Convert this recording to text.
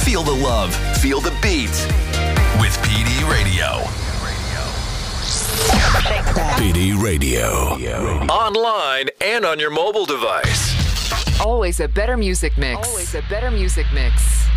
Feel the love. Feel the beat. With PD Radio. PD Radio. Online and on your mobile device. Always a better music mix. Always a better music mix.